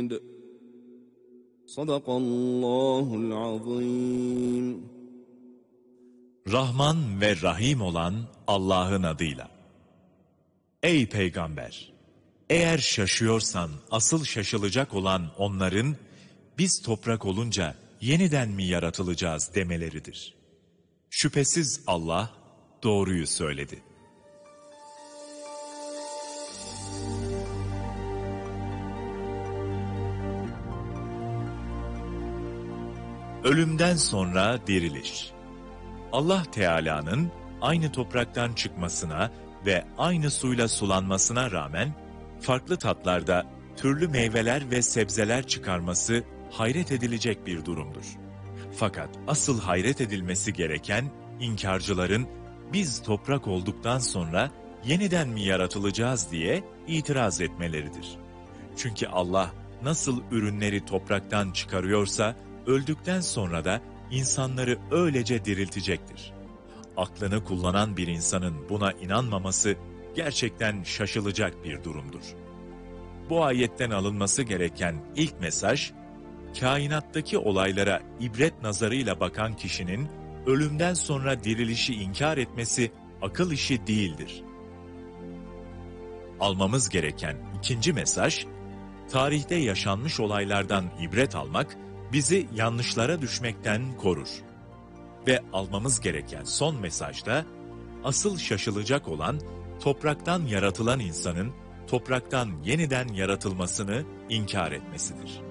مجيد صدق الله العظيم. Rahman ve Rahim olan Allah'ın adıyla. Ey Peygamber! Eğer şaşıyorsan asıl şaşılacak olan onların, biz toprak olunca yeniden mi yaratılacağız demeleridir. Şüphesiz Allah doğruyu söyledi. Ölümden sonra diriliş. Allah Teala'nın aynı topraktan çıkmasına ve aynı suyla sulanmasına rağmen farklı tatlarda türlü meyveler ve sebzeler çıkarması hayret edilecek bir durumdur. Fakat asıl hayret edilmesi gereken inkarcıların biz toprak olduktan sonra yeniden mi yaratılacağız diye itiraz etmeleridir. Çünkü Allah nasıl ürünleri topraktan çıkarıyorsa öldükten sonra da insanları öylece diriltecektir. Aklını kullanan bir insanın buna inanmaması gerçekten şaşılacak bir durumdur. Bu ayetten alınması gereken ilk mesaj, kainattaki olaylara ibret nazarıyla bakan kişinin ölümden sonra dirilişi inkar etmesi akıl işi değildir. Almamız gereken ikinci mesaj, tarihte yaşanmış olaylardan ibret almak, bizi yanlışlara düşmekten korur. Ve almamız gereken son mesajda, asıl şaşılacak olan, topraktan yaratılan insanın, topraktan yeniden yaratılmasını inkar etmesidir.